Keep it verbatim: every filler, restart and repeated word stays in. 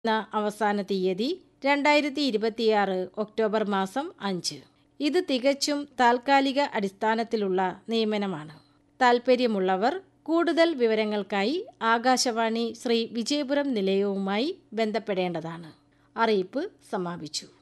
അവസാന തീയതി രണ്ടായിരത്തി ഇരുപത്തിയാറ് ഒക്ടോബർ മാസം അഞ്ച്. ഇത് തികച്ചും താൽക്കാലിക അടിസ്ഥാനത്തിലുള്ള നിയമനമാണ്. താൽപ്പര്യമുള്ളവർ കൂടുതൽ വിവരങ്ങൾക്കായി ആകാശവാണി ശ്രീ വിജയപുരം നിലയവുമായി ബന്ധപ്പെടേണ്ടതാണ്. അറിയിപ്പ് സമാപിച്ചു.